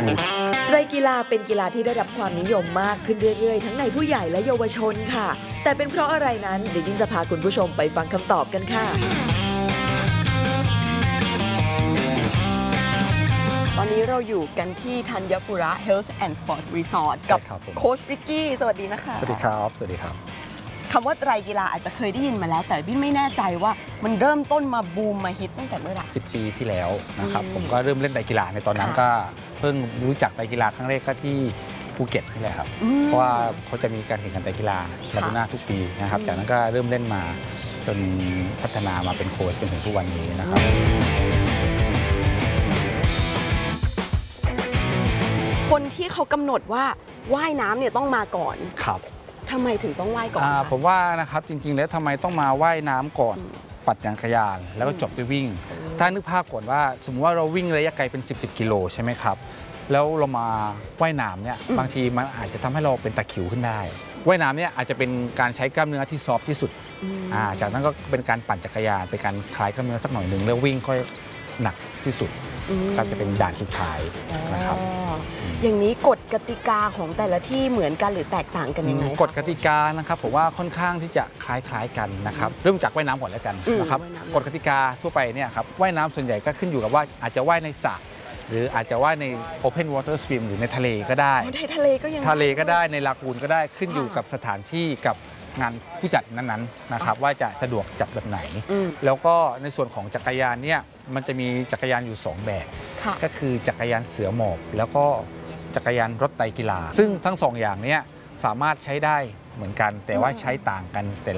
ไตรกีฬาเป็นกีฬาที่ได้รับความนิยมมากขึ้นเรื่อยๆทั้งในผู้ใหญ่และเยาวชนค่ะแต่เป็นเพราะอะไรนั้นเดี๋ยวดิ้งจะพาคุณผู้ชมไปฟังคำตอบกันค่ะตอนนี้เราอยู่กันที่ธัญปุระ Health and Sports Resort กับโค้ชริกกี้สวัสดีนะคะสวัสดีครับสวัสดีครับคำว่าไตรกีฬาอาจจะเคยได้ยินมาแล้วแต่บิ้นไม่แน่ใจว่ามันเริ่มต้นมาบูมมาฮิตตั้งแต่เมื่อไหร่ 10 ปีที่แล้วนะครับผมก็เริ่มเล่นไตรกีฬาในตอนนั้นก็เพิ่งรู้จักไตรกีฬาครั้งแรกก็ที่ภูเก็ตนี่แหละครับเพราะว่าเขาจะมีการแข่งขันไตรกีฬาลากูน่าทุกปีนะครับจากนั้นก็เริ่มเล่นมาจนพัฒนามาเป็นโค้ชจนถึงทุกวันนี้นะครับคนที่เขากำหนดว่าว่ายน้ำเนี่ยต้องมาก่อนครับทำไมถึงต้องว่ายก่อนผมว่านะครับจริงๆแล้วทำไมต้องมาว่ายน้ำก่อนปั่นจักรยานแล้วก็จบด้วยวิ่งถ้านึกภาพก่อนว่าสมมติว่าเราวิ่งระยะไกลเป็น10 กิโลใช่ไหมครับแล้วเรามาว่ายน้ำเนี่ยบางทีมันอาจจะทำให้เราเป็นตะคริวขึ้นได้ว่ายน้ำเนี่ยอาจจะเป็นการใช้กล้ามเนื้อที่ซอฟที่สุดจากนั้นก็เป็นการปั่นจักรยานเป็นการคลายกล้ามเนื้อสักหน่อยหนึ่งแล้ววิ่งค่อยหนักที่สุดก็จะเป็นด่านสุดท้ายนะครับอย่างนี้กฎกติกาของแต่ละที่เหมือนกันหรือแตกต่างกันยังไงกฎกติกานะครับผมว่าค่อนข้างที่จะคล้ายๆกันนะครับเริ่มจากว่ายน้ำก่อนแล้วกันนะครับกฎกติกาทั่วไปเนี่ยครับว่ายน้ำส่วนใหญ่ก็ขึ้นอยู่กับว่าอาจจะว่ายในสระหรืออาจจะว่ายใน Open Water Swim หรือในทะเลก็ได้ทะเลก็ได้ในลากูนก็ได้ขึ้นอยู่กับสถานที่กับงานผู้จัดนั้นๆนะครับว่าจะสะดวกจัดแบบไหนแล้วก็ในส่วนของจักรยานเนี่ยมันจะมีจักรยานอยู่2แบบก็คือจักรยานเสือหมอบแล้วก็จักรยานรถไตรกีฬาซึ่งทั้ง2อย่างนี้สามารถใช้ได้เหมือนกันแต่ว่าใช้ต่างกันแต่